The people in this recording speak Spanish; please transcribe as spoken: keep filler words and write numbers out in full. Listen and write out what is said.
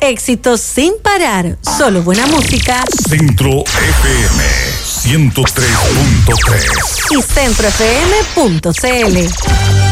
Éxitos sin parar, solo buena música. Centro F M ciento tres punto tres Y centro f m punto c l.